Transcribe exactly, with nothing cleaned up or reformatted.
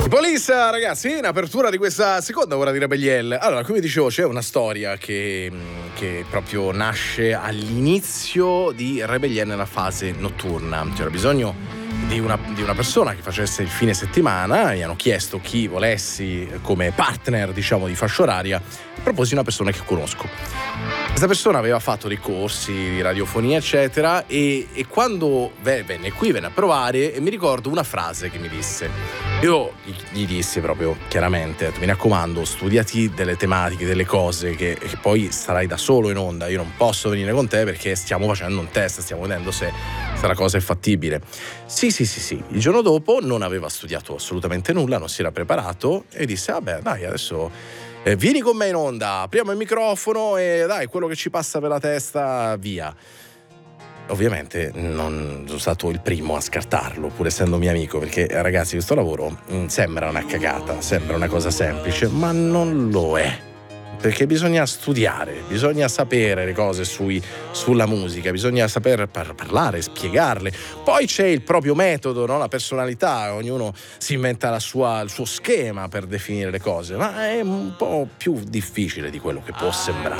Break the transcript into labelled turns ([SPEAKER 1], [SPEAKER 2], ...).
[SPEAKER 1] Police, ragazzi, in apertura di questa seconda ora di Rebelliel. Allora, come dicevo, c'è una storia che, che proprio nasce all'inizio di Rebelliel nella fase notturna. C'era bisogno di una, di una persona che facesse il fine settimana. Gli hanno chiesto chi volessi come partner, diciamo, di fascia oraria. Proposi una persona che conosco. Questa persona aveva fatto dei corsi di radiofonia, eccetera, e, e quando venne qui, venne a provare, e mi ricordo una frase che mi disse. Io gli dissi proprio chiaramente: mi raccomando, studiati delle tematiche, delle cose che, che poi sarai da solo in onda. Io non posso venire con te perché stiamo facendo un test, stiamo vedendo se, se la cosa è fattibile. Sì, sì, sì, sì. Il giorno dopo non aveva studiato assolutamente nulla, non si era preparato e disse: vabbè, dai, adesso Eh, vieni con me in onda, apriamo il microfono e dai, quello che ci passa per la testa, via. Ovviamente non sono stato il primo a scartarlo, pur essendo mio amico, perché ragazzi, questo lavoro mh, sembra una cagata, sembra una cosa semplice, ma non lo è. Perché bisogna studiare, bisogna sapere le cose sui, sulla musica, bisogna saper par- parlare, spiegarle. Poi c'è il proprio metodo, no? La personalità, ognuno si inventa la sua, il suo schema per definire le cose, ma è un po' più difficile di quello che può sembrare.